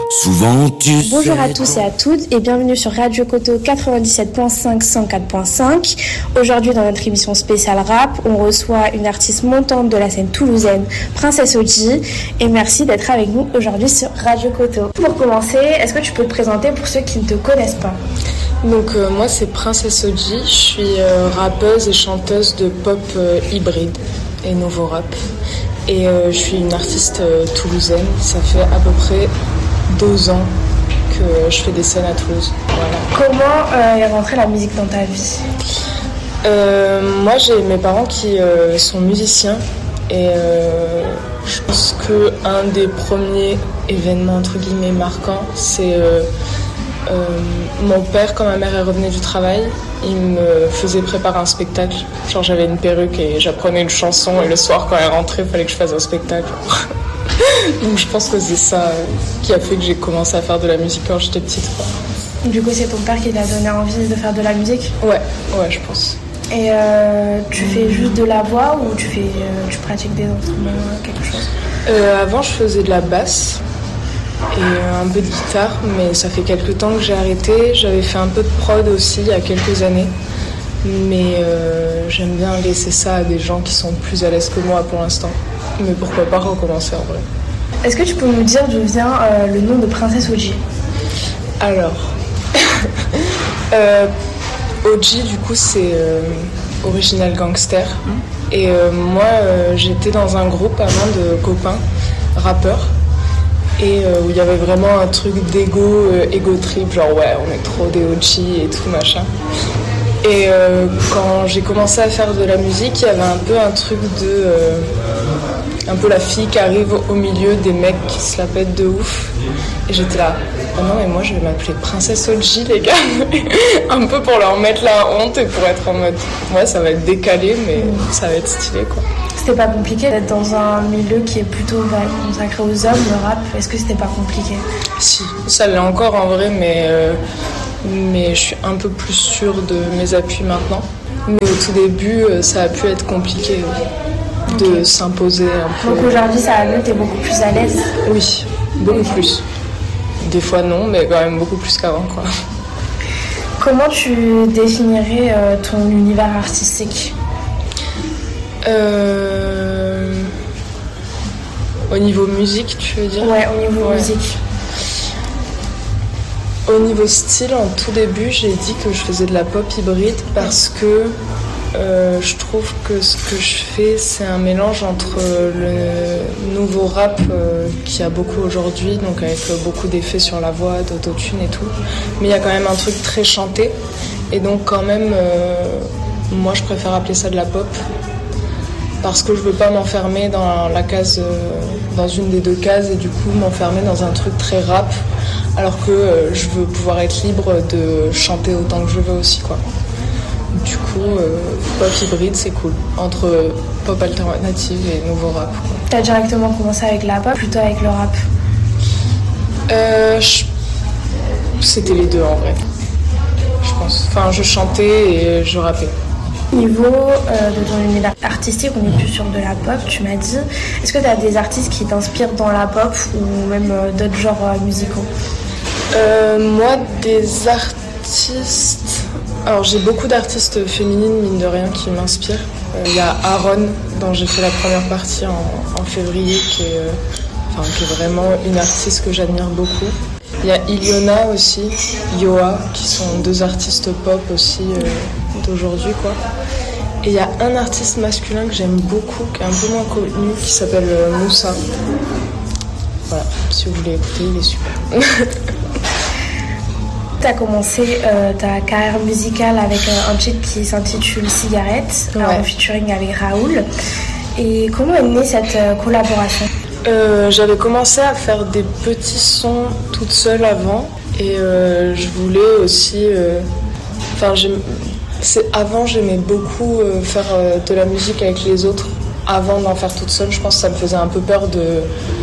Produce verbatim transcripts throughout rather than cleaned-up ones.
Souvent tu Bonjour à tous et à toutes et bienvenue sur Radio Koto quatre-vingt-dix-sept point cinq, cent quatre point cinq. Aujourd'hui dans notre émission spéciale rap, on reçoit une artiste montante de la scène toulousaine, Princess O G, et merci d'être avec nous aujourd'hui sur Radio Koto. Pour commencer, est-ce que tu peux te présenter pour ceux qui ne te connaissent pas ? Donc euh, moi c'est Princess O G, je suis euh, rappeuse et chanteuse de pop euh, hybride et nouveau rap. Et euh, je suis une artiste euh, toulousaine, ça fait à peu près deux ans que je fais des scènes à Toulouse. Voilà. Comment euh, est rentrée la musique dans ta vie ? euh, Moi j'ai mes parents qui euh, sont musiciens et euh, je pense qu'un des premiers événements entre guillemets marquants c'est euh, euh, mon père, quand ma mère est revenue du travail, il me faisait préparer un spectacle. Genre j'avais une perruque et j'apprenais une chanson et le soir quand elle rentrait il fallait que je fasse un spectacle. Donc je pense que c'est ça qui a fait que j'ai commencé à faire de la musique quand j'étais petite. Du coup c'est ton père qui t'a donné envie de faire de la musique ? Ouais, ouais je pense. Et euh, tu fais juste de la voix ou tu, fais, euh, tu pratiques des instruments, quelque chose ? euh, Avant je faisais de la basse et un peu de guitare, mais ça fait quelques temps que j'ai arrêté. J'avais fait un peu de prod aussi il y a quelques années, mais euh, j'aime bien laisser ça à des gens qui sont plus à l'aise que moi pour l'instant. Mais pourquoi pas recommencer en vrai. Est-ce que tu peux nous dire d'où vient euh, le nom de Princess O G ? Alors, euh, O G du coup c'est euh, Original Gangster. Mmh. Et euh, moi euh, j'étais dans un groupe avant de copains rappeurs. Et euh, où il y avait vraiment un truc d'égo, euh, ego trip, genre ouais on est trop des O G et tout machin. Et euh, quand j'ai commencé à faire de la musique, il y avait un peu un truc de... Euh, un peu la fille qui arrive au milieu des mecs qui se la pètent de ouf. Et j'étais là, oh non mais moi je vais m'appeler Princess O G les gars. Un peu pour leur mettre la honte et pour être en mode, ouais ça va être décalé mais ça va être stylé quoi. C'était pas compliqué d'être dans un milieu qui est plutôt bah, consacré aux hommes, le rap, est-ce que c'était pas compliqué ? Si, ça l'est encore en vrai, mais, euh, mais je suis un peu plus sûre de mes appuis maintenant. Mais au tout début, ça a pu être compliqué de okay. s'imposer un peu. Donc aujourd'hui, ça a mieux, t'es beaucoup plus à l'aise ? Oui, beaucoup okay. plus. Des fois non, mais quand même beaucoup plus qu'avant, quoi. Comment tu définirais euh, ton univers artistique ? Euh... Au niveau musique, tu veux dire ? Ouais, au niveau ouais. musique. Au niveau style, en tout début, j'ai dit que je faisais de la pop hybride parce que euh, je trouve que ce que je fais, c'est un mélange entre le nouveau rap euh, qu'il y a beaucoup aujourd'hui, donc avec euh, beaucoup d'effets sur la voix, d'autotune et tout, mais il y a quand même un truc très chanté, et donc quand même, euh, moi je préfère appeler ça de la pop. Parce que je veux pas m'enfermer dans la case, euh, dans une des deux cases et du coup m'enfermer dans un truc très rap, alors que euh, je veux pouvoir être libre de chanter autant que je veux aussi quoi. Du coup, euh, pop hybride c'est cool, entre euh, pop alternative et nouveau rap. Quoi. T'as directement commencé avec la pop, plutôt avec le rap ? euh, je... C'était les deux en vrai, je pense. Enfin, je chantais et je rappais. Niveau euh, de ton univers artistique, on est plus sur de la pop, tu m'as dit. Est-ce que tu as des artistes qui t'inspirent dans la pop ou même euh, d'autres genres euh, musicaux ? euh, Moi, des artistes... Alors, j'ai beaucoup d'artistes féminines, mine de rien, qui m'inspirent. Il euh, y a Aaron, dont j'ai fait la première partie en, en février, qui est, euh, enfin, qui est vraiment une artiste que j'admire beaucoup. Il y a Iliona aussi, Yoa, qui sont deux artistes pop aussi euh, d'aujourd'hui, quoi. Et il y a un artiste masculin que j'aime beaucoup, qui est un peu moins connu, qui s'appelle euh, Moussa. Voilà, si vous voulez écouter, il est super. Tu as commencé euh, ta carrière musicale avec euh, un titre qui s'intitule Cigarette, ouais. En featuring avec Raoul. Et comment est née cette euh, collaboration ? Euh, j'avais commencé à faire des petits sons toute seule avant et euh, je voulais aussi... Enfin, euh, avant j'aimais beaucoup euh, faire euh, de la musique avec les autres avant d'en faire toute seule. Je pense que ça me faisait un peu peur de,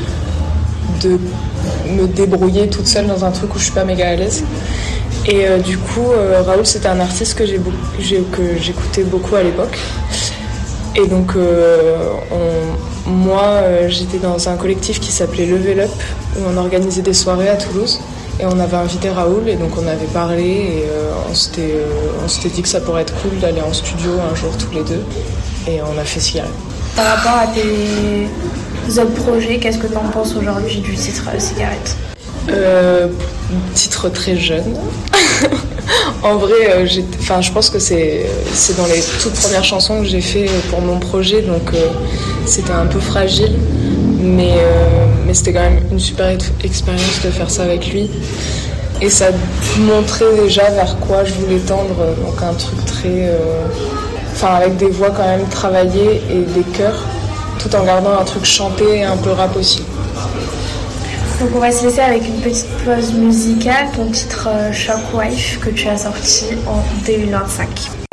de me débrouiller toute seule dans un truc où je suis pas méga à l'aise. Et euh, du coup, euh, Raoul c'était un artiste que, j'ai beaucoup, j'ai, que j'écoutais beaucoup à l'époque. Et donc euh, on... moi, euh, j'étais dans un collectif qui s'appelait Level Up, où on organisait des soirées à Toulouse. Et on avait invité Raoul, et donc on avait parlé, et euh, on, s'était, euh, on s'était dit que ça pourrait être cool d'aller en studio un jour tous les deux. Et on a fait Cigarette. Par rapport à tes autres projets, qu'est-ce que tu en penses aujourd'hui du titre Cigarette ? euh, Titre très jeune. En vrai, euh, j'ai, enfin, je pense que c'est, c'est dans les toutes premières chansons que j'ai fait pour mon projet, donc euh, c'était un peu fragile. Mais, euh, mais c'était quand même une super expérience de faire ça avec lui. Et ça montrait déjà vers quoi je voulais tendre. Donc un truc très... Euh, enfin, avec des voix quand même travaillées et des chœurs, tout en gardant un truc chanté et un peu rap aussi. Donc on va se laisser avec une petite pause musicale, ton titre euh, Shockwife que tu as sorti en deux mille vingt-cinq.